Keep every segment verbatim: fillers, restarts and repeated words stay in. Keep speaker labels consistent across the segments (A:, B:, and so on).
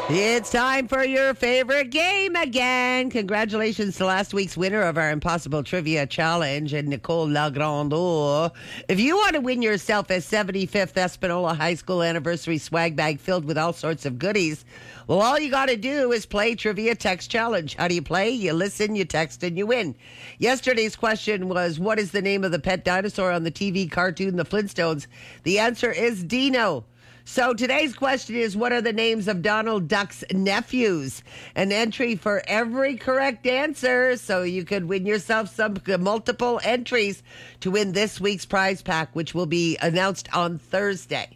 A: It's time for your favorite game again. Congratulations to last week's winner of our Impossible Trivia Challenge, and Nicole Lagrandeur. If you want to win yourself a seventy-fifth Espanola High School anniversary swag bag filled with all sorts of goodies, well, all you got to do is play Trivia Text Challenge. How do you play? You listen, you text, and you win. Yesterday's question was, what is the name of the pet dinosaur on the T V cartoon The Flintstones? The answer is Dino. So today's question is, what are the names of Donald Duck's nephews? An entry for every correct answer, so you could win yourself some multiple entries to win this week's prize pack, which will be announced on Thursday.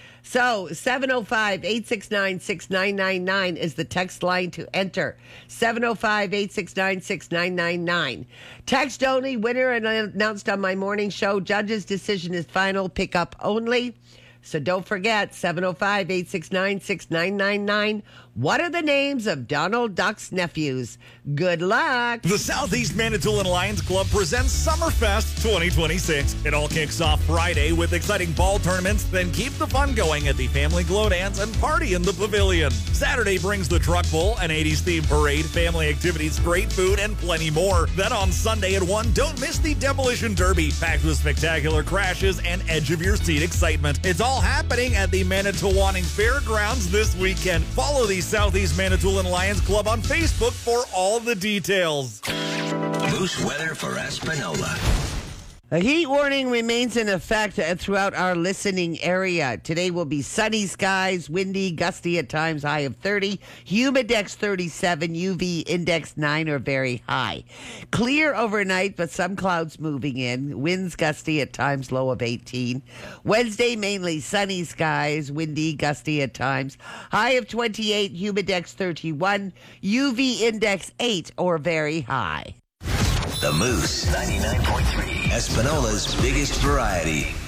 A: So seven oh five, eight six nine, six nine nine nine is the text line to enter. seven oh five, eight six nine, six nine nine nine. Text only, winner announced on my morning show. Judge's decision is final, pick up only. So don't forget, seven oh five, eight six nine, six nine nine nine. What are the names of Donald Duck's nephews? Good luck.
B: The Southeast Manitoulin Lions Club presents Summerfest twenty twenty-six. It all kicks off Friday with exciting ball tournaments, then keep the fun going at the Family Glow Dance and Party in the Pavilion. Saturday brings the Truck Bowl, an eighties themed parade, family activities, great food, and plenty more. Then on Sunday at one, don't miss the Demolition Derby, packed with spectacular crashes and edge-of-your-seat excitement. It's all happening at the Manitowoning Fairgrounds this weekend. Follow the Southeast Manitoulin Lions Club on Facebook for all the details.
C: Moose weather for Espanola.
A: A heat warning remains in effect throughout our listening area. Today will be sunny skies, windy, gusty at times, high of thirty. Humidex thirty-seven, U V index nine or very high. Clear overnight, but some clouds moving in. Winds gusty at times, low of eighteen. Wednesday, mainly sunny skies, windy, gusty at times. High of twenty-eight, Humidex thirty-one, U V index eight or very high.
C: The Moose ninety-nine point three, Espanola's biggest variety.